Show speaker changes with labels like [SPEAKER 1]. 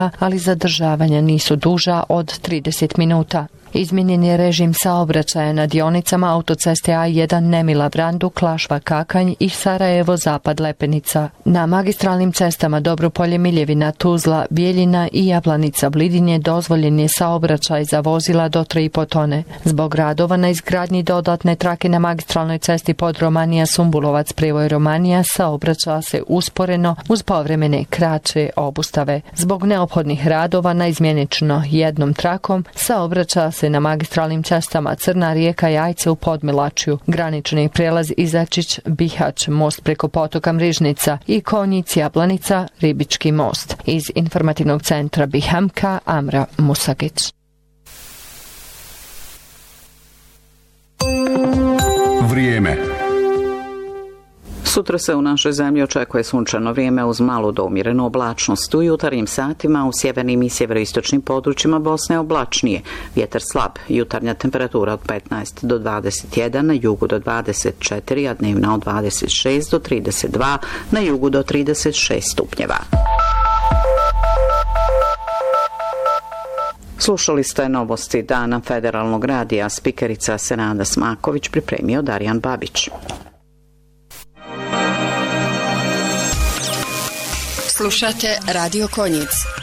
[SPEAKER 1] ali zadržavanja nisu duža od 30 minuta. Izmijenjen je režim saobraćaja na dionicama autoceste A1 Nemila-Brandu, Klašva-Kakanj i Sarajevo-Zapad-Lepenica. Na magistralnim cestama Dobropolje-Miljevina, Tuzla, Bijeljina i Jablanica-Blidinje dozvoljen je saobraćaj za vozila do 3,5 tone. Zbog radova na izgradnji dodatne trake na magistralnoj cesti Podromanija-Sumbulovac, Prevoj-Romanija saobraća se usporeno uz povremene kraće obustave. Zbog neophodnih radova na izmjenično jednom trakom saobraća se na magistralnim cestama Crna Rijeka, Jajce u Podmilačju, granični prijelaz Izačić, Bihać, most preko potoka Mrižnica i Konjic, Jablanica, Ribički most. Iz informativnog centra Bihamka, Amra Musagić.
[SPEAKER 2] Vrijeme.
[SPEAKER 3] Sutra se u našoj zemlji očekuje sunčano vrijeme uz malu do umjerenu oblačnost. U jutarnjim satima u sjevernim i sjeveroistočnim područjima Bosne oblačnije. Vjetar slab, jutarnja temperatura od 15 do 21, na jugu do 24, a dnevna od 26 do 32, na jugu do 36 stupnjeva. Slušali ste novosti dana Federalnog radija, spikerica Senada Smaković, pripremio Darijan Babić.
[SPEAKER 4] Slušate Radio Konjic.